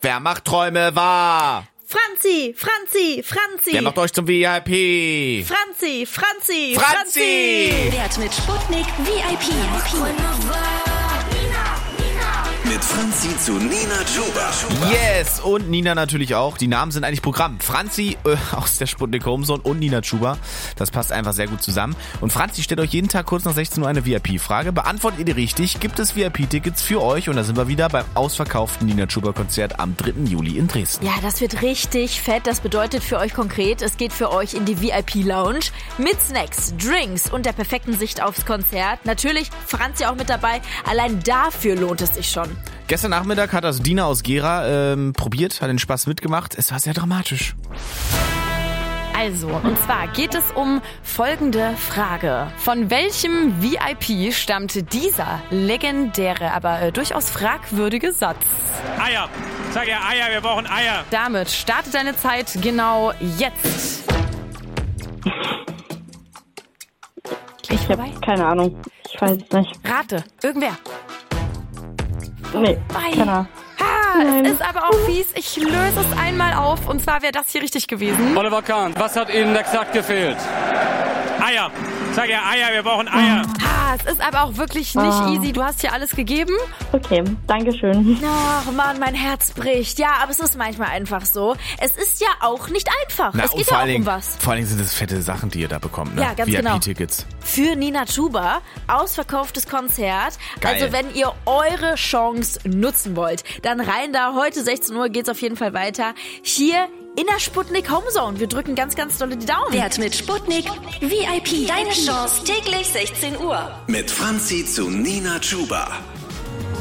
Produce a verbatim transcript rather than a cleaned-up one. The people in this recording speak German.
Wer macht Träume wahr? Franzi, Franzi, Franzi. Wer macht euch zum V I P? Franzi, Franzi, Franzi. Wert mit Sputnik V I P. Mit Franzi zu Nina Chuba. Yes, und Nina natürlich auch. Die Namen sind eigentlich Programm. Franzi äh, aus der Sputnik Homezone und Nina Chuba. Das passt einfach sehr gut zusammen. Und Franzi stellt euch jeden Tag kurz nach sechzehn Uhr eine V I P-Frage. Beantwortet ihr die richtig, gibt es V I P-Tickets für euch. Und da sind wir wieder beim ausverkauften Nina Chuba-Konzert am dritten Juli in Dresden. Ja, das wird richtig fett. Das bedeutet für euch konkret, es geht für euch in die V I P-Lounge mit Snacks, Drinks und der perfekten Sicht aufs Konzert. Natürlich Franzi auch mit dabei. Allein dafür lohnt es sich schon. Gestern Nachmittag hat das Dina aus Gera ähm, probiert, hat den Spaß mitgemacht. Es war sehr dramatisch. Also, und zwar geht es um folgende Frage. Von welchem V I P stammt dieser legendäre, aber äh, durchaus fragwürdige Satz? Eier. Sag ja Eier, wir brauchen Eier. Damit startet deine Zeit genau jetzt. Gleich Ich habe vorbei? keine Ahnung. Ich weiß es nicht. Rate, irgendwer. Nee, Vorbei. keine Ahnung. Ah, Nein. es ist aber auch fies. Ich löse es einmal auf. Und zwar wäre das hier richtig gewesen. Oliver Kahn, was hat Ihnen exakt gefehlt? Eier. Sag ja Eier, wir brauchen Eier. Ah, es ist aber auch wirklich nicht Ah. easy. Du hast hier alles gegeben. Okay, dankeschön. Ach Mann, mein Herz bricht. Ja, aber es ist manchmal einfach so. Es ist ja auch nicht einfach. Na, es und geht vor ja auch allen Dingen, um was. Vor allen Dingen sind es fette Sachen, die ihr da bekommt, ne? Ja, ganz V I genau. P-Tickets. Für Nina Chuba, ausverkauftes Konzert. Geil. Also wenn ihr eure Chance nutzen wollt, dann rein da. Heute sechzehn Uhr geht's auf jeden Fall weiter. Hier in der Sputnik Homezone. Wir drücken ganz, ganz dolle die Daumen. Wert mit Sputnik V I P. Deine Chance täglich sechzehn Uhr. Mit Franzi zu Nina Chuba.